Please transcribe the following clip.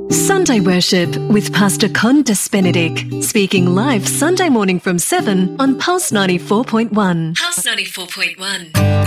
Sunday Worship with Pastor Condas Benedict, speaking live Sunday morning from 7 on Pulse 94.1. Pulse 94.1.